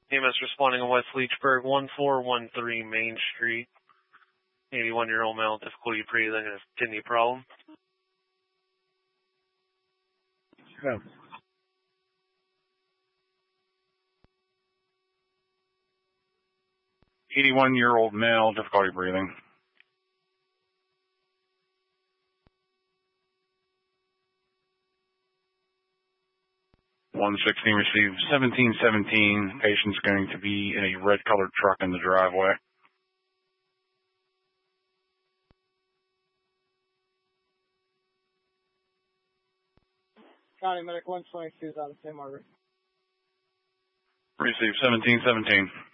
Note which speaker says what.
Speaker 1: EMS responding on West Leechburg, 1413 Main Street. 81-year-old male, difficulty breathing and a kidney problem.
Speaker 2: Yeah. 81-year-old male, difficulty breathing. 116 received 1717. Patient's going to be in a red-colored truck in the driveway.
Speaker 3: County Medic 122 is on the same order.
Speaker 2: Received 1717.